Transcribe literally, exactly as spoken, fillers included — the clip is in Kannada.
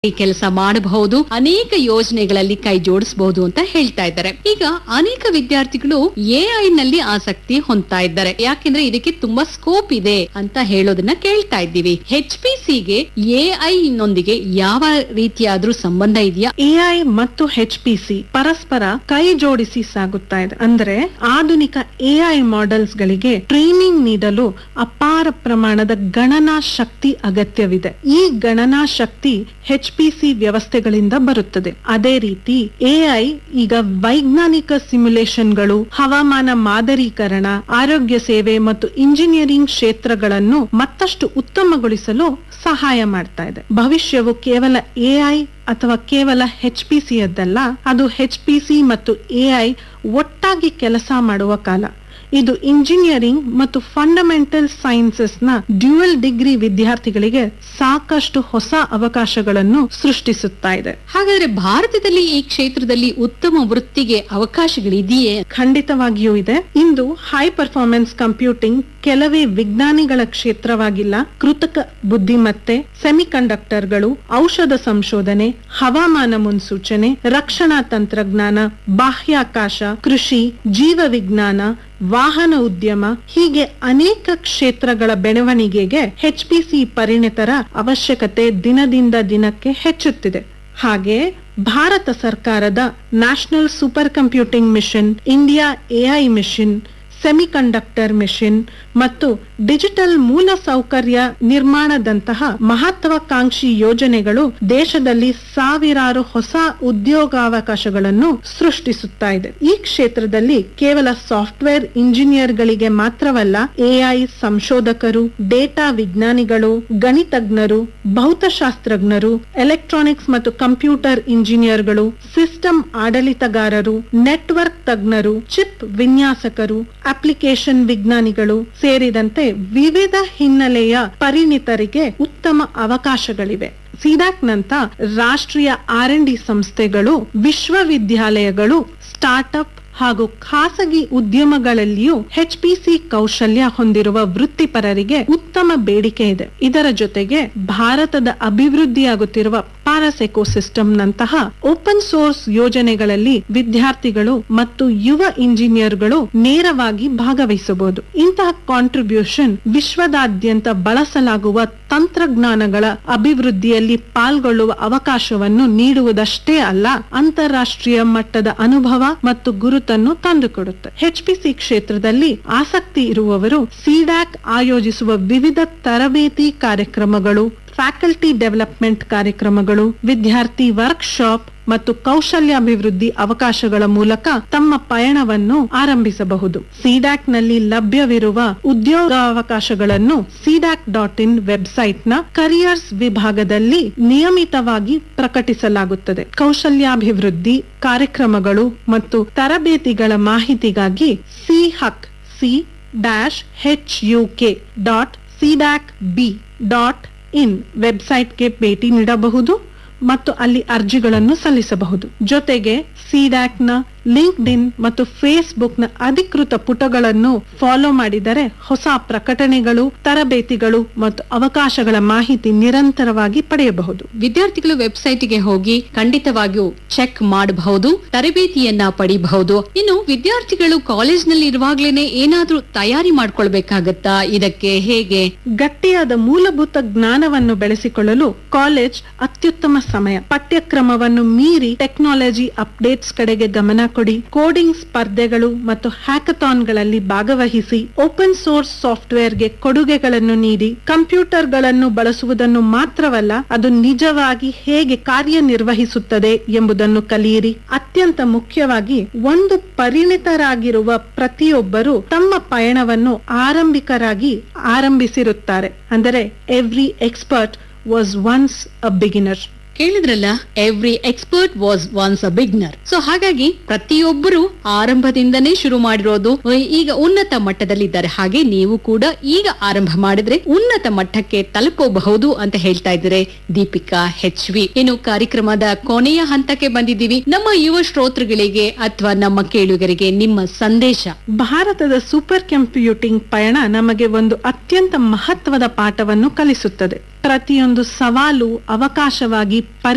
ಕೆಲಸ ಮಾಡಬಹುದು, ಅನೇಕ ಯೋಜನೆಗಳಲ್ಲಿ ಕೈ ಜೋಡಿಸಬಹುದು ಅಂತ ಹೇಳ್ತಾ ಇದ್ದಾರೆ. ಈಗ ಅನೇಕ ವಿದ್ಯಾರ್ಥಿಗಳು ಎಐ ನಲ್ಲಿ ಆಸಕ್ತಿ ಹೊಂದ್ತಾ ಇದ್ದಾರೆ. ಯಾಕೆಂದ್ರೆ ಇದಕ್ಕೆ ತುಂಬಾ ಸ್ಕೋಪ್ ಇದೆ ಅಂತ ಹೇಳೋದನ್ನ ಕೇಳ್ತಾ ಇದ್ದೀವಿ. ಎಚ್ ಪಿ ಸಿಗೆ ಎಐ ನೊಂದಿಗೆ ಯಾವ ರೀತಿಯಾದ್ರೂ ಸಂಬಂಧ ಇದೆಯಾ? ಎಐ ಮತ್ತು ಎಚ್ ಪಿ ಸಿ ಪರಸ್ಪರ ಕೈ ಜೋಡಿಸಿ ಸಾಗುತ್ತಾ ಇದೆ. ಅಂದ್ರೆ ಆಧುನಿಕ ಎಐ ಮಾಡೆಲ್ಸ್ ಗಳಿಗೆ ಟ್ರೈನಿಂಗ್ ನೀಡಲು ಅಪಾರ ಪ್ರಮಾಣದ ಗಣನಾ ಶಕ್ತಿ ಅಗತ್ಯವಿದೆ. ಈ ಗಣನಾ ಶಕ್ತಿ ಎಚ್ ಪಿ ಸಿ ವ್ಯವಸ್ಥೆಗಳಿಂದ ಬರುತ್ತದೆ. ಅದೇ ರೀತಿ ಎಐ ಈಗ ವೈಜ್ಞಾನಿಕ ಸಿಮ್ಯುಲೇಷನ್ಗಳು, ಹವಾಮಾನ ಮಾದರೀಕರಣ, ಆರೋಗ್ಯ ಸೇವೆ ಮತ್ತು ಇಂಜಿನಿಯರಿಂಗ್ ಕ್ಷೇತ್ರಗಳನ್ನು ಮತ್ತಷ್ಟು ಉತ್ತಮಗೊಳಿಸಲು ಸಹಾಯ ಮಾಡ್ತಾ ಇದೆ. ಭವಿಷ್ಯವು ಕೇವಲ ಎಐ ಅಥವಾ ಕೇವಲ ಎಚ್ ಪಿ ಸಿ ಯದ್ದಲ್ಲ, ಅದು ಎಚ್ ಪಿ ಸಿ ಮತ್ತು ಎಐ ಒಟ್ಟಾಗಿ ಕೆಲಸ ಮಾಡುವ ಕಾಲ. ಇದು ಇಂಜಿನಿಯರಿಂಗ್ ಮತ್ತು ಫಂಡಮೆಂಟಲ್ ಸೈನ್ಸಸ್ ನ ಡ್ಯುಯಲ್ ಡಿಗ್ರಿ ವಿದ್ಯಾರ್ಥಿಗಳಿಗೆ ಸಾಕಷ್ಟು ಹೊಸ ಅವಕಾಶಗಳನ್ನು ಸೃಷ್ಟಿಸುತ್ತಾ ಇದೆ. ಹಾಗಾದ್ರೆ ಭಾರತದಲ್ಲಿ ಈ ಕ್ಷೇತ್ರದಲ್ಲಿ ಉತ್ತಮ ವೃತ್ತಿಗೆ ಅವಕಾಶಗಳಿದೆಯೇ? ಖಂಡಿತವಾಗಿಯೂ ಇದೆ. ಇಂದು ಹೈ ಪರ್ಫಾರ್ಮೆನ್ಸ್ ಕಂಪ್ಯೂಟಿಂಗ್ ಕೆಲವೇ ವಿಜ್ಞಾನಿಗಳ ಕ್ಷೇತ್ರವಾಗಿಲ್ಲ. ಕೃತಕ ಬುದ್ಧಿಮತ್ತೆ, ಸೆಮಿಕಂಡಕ್ಟರ್ಗಳು, ಔಷಧ ಸಂಶೋಧನೆ, ಹವಾಮಾನ ಮುನ್ಸೂಚನೆ, ರಕ್ಷಣಾ ತಂತ್ರಜ್ಞಾನ, ಬಾಹ್ಯಾಕಾಶ, ಕೃಷಿ, ಜೀವ ವಿಜ್ಞಾನ, ವಾಹನ ಉದ್ಯಮ ಹೀಗೆ ಅನೇಕ ಕ್ಷೇತ್ರಗಳ ಬೆಳವಣಿಗೆಗೆ ಎಚ್ ಪಿ ಸಿ ಪರಿಣಿತರ ಅವಶ್ಯಕತೆ ದಿನದಿಂದ ದಿನಕ್ಕೆ ಹೆಚ್ಚುತ್ತಿದೆ. ಹಾಗೆ ಭಾರತ ಸರ್ಕಾರದ national super computing mission, India AI mission, semiconductor mission ಮತ್ತು ಡಿಜಿಟಲ್ ಮೂಲ ಸೌಕರ್ಯ ನಿರ್ಮಾಣದಂತಹ ಮಹತ್ವಾಕಾಂಕ್ಷಿ ಯೋಜನೆಗಳು ದೇಶದಲ್ಲಿ ಸಾವಿರಾರು ಹೊಸ ಉದ್ಯೋಗಾವಕಾಶಗಳನ್ನು ಸೃಷ್ಟಿಸುತ್ತಾ ಇದೆ. ಈ ಕ್ಷೇತ್ರದಲ್ಲಿ ಕೇವಲ ಸಾಫ್ಟ್ವೇರ್ ಇಂಜಿನಿಯರ್ಗಳಿಗೆ ಮಾತ್ರವಲ್ಲ, ಎಐ ಸಂಶೋಧಕರು, ಡೇಟಾ ವಿಜ್ಞಾನಿಗಳು, ಗಣಿತಜ್ಞರು, ಭೌತಶಾಸ್ತ್ರಜ್ಞರು, ಎಲೆಕ್ಟ್ರಾನಿಕ್ಸ್ ಮತ್ತು ಕಂಪ್ಯೂಟರ್ ಇಂಜಿನಿಯರ್ಗಳು, ಸಿಸ್ಟಮ್ ಆಡಳಿತಗಾರರು, ನೆಟ್ವರ್ಕ್ ತಜ್ಞರು, ಚಿಪ್ ವಿನ್ಯಾಸಕರು, ಅಪ್ಲಿಕೇಶನ್ ವಿಜ್ಞಾನಿಗಳು ಸೇರಿದಂತೆ ವಿವಿಧ ಹಿನ್ನೆಲೆಯ ಪರಿಣಿತರಿಗೆ ಉತ್ತಮ ಅವಕಾಶಗಳಿವೆ. ಸಿಡ್ಯಾಕ್ ನಂತ ರಾಷ್ಟ್ರೀಯ ಆರ್ ಅಂಡ್ ಡಿ ಸಂಸ್ಥೆಗಳು, ವಿಶ್ವವಿದ್ಯಾಲಯಗಳು, ಸ್ಟಾರ್ಟ್ಅಪ್ ಹಾಗೂ ಖಾಸಗಿ ಉದ್ಯಮಗಳಲ್ಲಿಯೂ ಎಚ್ ಪಿ ಸಿ ಕೌಶಲ್ಯ ಹೊಂದಿರುವ ವೃತ್ತಿಪರರಿಗೆ ಉತ್ತಮ ಬೇಡಿಕೆ ಇದೆ. ಇದರ ಜೊತೆಗೆ ಭಾರತದ ಅಭಿವೃದ್ಧಿಯಾಗುತ್ತಿರುವ ಪಾರಸ್ ಎಕೋಸಿಸ್ಟಮ್ ನಂತಹ ಓಪನ್ ಸೋರ್ಸ್ ಯೋಜನೆಗಳಲ್ಲಿ ವಿದ್ಯಾರ್ಥಿಗಳು ಮತ್ತು ಯುವ ಇಂಜಿನಿಯರ್ಗಳು ನೇರವಾಗಿ ಭಾಗವಹಿಸಬಹುದು. ಇಂತಹ ಕಾಂಟ್ರಿಬ್ಯೂಷನ್ ವಿಶ್ವದಾದ್ಯಂತ ಬಳಸಲಾಗುವ ತಂತ್ರಜ್ಞಾನಗಳ ಅಭಿವೃದ್ಧಿಯಲ್ಲಿ ಪಾಲ್ಗೊಳ್ಳುವ ಅವಕಾಶವನ್ನು ನೀಡುವುದಷ್ಟೇ ಅಲ್ಲ, ಅಂತಾರಾಷ್ಟ್ರೀಯ ಮಟ್ಟದ ಅನುಭವ ಮತ್ತು ಗುರುತನ್ನು ತಂದುಕೊಡುತ್ತೆ. ಎಚ್ ಪಿ ಸಿ ಕ್ಷೇತ್ರದಲ್ಲಿ ಆಸಕ್ತಿ ಇರುವವರು ಸಿಡ್ಯಾಕ್ ಆಯೋಜಿಸುವ ವಿವಿಧ ತರಬೇತಿ ಕಾರ್ಯಕ್ರಮಗಳು, ಫ್ಯಾಕಲ್ಟಿ ಡೆವಲಪ್ಮೆಂಟ್ ಕಾರ್ಯಕ್ರಮಗಳು, ವಿದ್ಯಾರ್ಥಿ ವರ್ಕ್ ಶಾಪ್ ಮತ್ತು ಕೌಶಲ್ಯಾಭಿವೃದ್ಧಿ ಅವಕಾಶಗಳ ಮೂಲಕ ತಮ್ಮ ಪಯಣವನ್ನು ಆರಂಭಿಸಬಹುದು. ಸಿಡ್ಯಾಕ್ ನಲ್ಲಿ ಲಭ್ಯವಿರುವ ಉದ್ಯೋಗಾವಕಾಶಗಳನ್ನು ಸಿಡ್ಯಾಕ್ ಡಾಟ್ ಇನ್ ವೆಬ್ಸೈಟ್ ನ ಕರಿಯರ್ಸ್ ವಿಭಾಗದಲ್ಲಿ ನಿಯಮಿತವಾಗಿ ಪ್ರಕಟಿಸಲಾಗುತ್ತದೆ. ಕೌಶಲ್ಯಾಭಿವೃದ್ಧಿ ಕಾರ್ಯಕ್ರಮಗಳು ಮತ್ತು ತರಬೇತಿಗಳ ಮಾಹಿತಿಗಾಗಿ C Haq C dash H U K dot CDAC B dot in ವೆಬ್ಸೈಟ್ಗೆ ಭೇಟಿ ನೀಡಬಹುದು ಮತ್ತು ಅಲ್ಲಿ ಅರ್ಜಿಗಳನ್ನು ಸಲ್ಲಿಸಬಹುದು. ಜೊತೆಗೆ ಸಿಡ್ಯಾಕ್ ನ ಲಿಂಕ್ಡ್ ಇನ್ ಮತ್ತು ಫೇಸ್ಬುಕ್ ನ ಅಧಿಕೃತ ಪುಟಗಳನ್ನು ಫಾಲೋ ಮಾಡಿದರೆ ಹೊಸ ಪ್ರಕಟಣೆಗಳು, ತರಬೇತಿಗಳು ಮತ್ತು ಅವಕಾಶಗಳ ಮಾಹಿತಿ ನಿರಂತರವಾಗಿ ಪಡೆಯಬಹುದು. ವಿದ್ಯಾರ್ಥಿಗಳು ವೆಬ್ಸೈಟ್ ಗೆ ಹೋಗಿ ಖಂಡಿತವಾಗಿಯೂ ಚೆಕ್ ಮಾಡಬಹುದು, ತರಬೇತಿಯನ್ನ ಪಡಿಬಹುದು. ಇನ್ನು ವಿದ್ಯಾರ್ಥಿಗಳು ಕಾಲೇಜ್ ನಲ್ಲಿ ಇರುವಾಗ್ಲೇನೆ ಏನಾದ್ರೂ ತಯಾರಿ ಮಾಡ್ಕೊಳ್ಬೇಕಾಗತ್ತಾ? ಇದಕ್ಕೆ ಹೇಗೆ? ಗಟ್ಟಿಯಾದ ಮೂಲಭೂತ ಜ್ಞಾನವನ್ನು ಬೆಳೆಸಿಕೊಳ್ಳಲು ಕಾಲೇಜ್ ಅತ್ಯುತ್ತಮ ಸಮಯ. ಪಠ್ಯಕ್ರಮವನ್ನು ಮೀರಿ ಟೆಕ್ನಾಲಜಿ ಅಪ್ಡೇಟ್ಸ್ ಕಡೆಗೆ ಗಮನ ಕೊಡಿ. ಕೋಡಿಂಗ್ ಸ್ಪರ್ಧೆಗಳು ಮತ್ತು ಹ್ಯಾಕಥಾನ್ಗಳಲ್ಲಿ ಭಾಗವಹಿಸಿ. ಓಪನ್ ಸೋರ್ಸ್ ಸಾಫ್ಟ್ವೇರ್ಗೆ ಕೊಡುಗೆಗಳನ್ನು ನೀಡಿ. ಕಂಪ್ಯೂಟರ್ಗಳನ್ನು ಬಳಸುವುದನ್ನು ಮಾತ್ರವಲ್ಲ, ಅದು ನಿಜವಾಗಿ ಹೇಗೆ ಕಾರ್ಯನಿರ್ವಹಿಸುತ್ತದೆ ಎಂಬುದನ್ನು ಕಲಿಯಿರಿ. ಅತ್ಯಂತ ಮುಖ್ಯವಾಗಿ, ಒಂದು ಪರಿಣಿತರಾಗಿರುವ ಪ್ರತಿಯೊಬ್ಬರು ತಮ್ಮ ಪಯಣವನ್ನು ಆರಂಭಿಕರಾಗಿ ಆರಂಭಿಸಿರುತ್ತಾರೆ. ಅಂದರೆ every expert was once a beginner. ಕೇಳಿದ್ರಲ್ಲ, every expert was once a beginner. So ಹಾಗಾಗಿ ಪ್ರತಿಯೊಬ್ಬರು ಆರಂಭದಿಂದನೇ ಶುರು ಮಾಡಿರೋದು ಈಗ ಉನ್ನತ ಮಟ್ಟದಲ್ಲಿದ್ದಾರೆ. ಹಾಗೆ ನೀವು ಕೂಡ ಈಗ ಆರಂಭ ಮಾಡಿದ್ರೆ ಉನ್ನತ ಮಟ್ಟಕ್ಕೆ ತಲುಪಬಹುದು ಅಂತ ಹೇಳ್ತಾ ಇದ್ದಾರೆ ದೀಪಿಕಾ ಹೆಚ್ ವಿ. ಇನ್ನು ಕಾರ್ಯಕ್ರಮದ ಕೊನೆಯ ಹಂತಕ್ಕೆ ಬಂದಿದ್ದೀವಿ. ನಮ್ಮ ಯುವ ಶ್ರೋತೃಗಳಿಗೆ ಅಥವಾ ನಮ್ಮ ಕೇಳುಗರಿಗೆ ನಿಮ್ಮ ಸಂದೇಶ. ಭಾರತದ ಸೂಪರ್ ಕಂಪ್ಯೂಟಿಂಗ್ ಪಯಣ ನಮಗೆ ಒಂದು ಅತ್ಯಂತ ಮಹತ್ವದ ಪಾಠವನ್ನು ಕಲಿಸುತ್ತದೆ. ಪ್ರತಿಯೊಂದು ಸವಾಲು ಅವಕಾಶವಾಗಿ ಪರಿ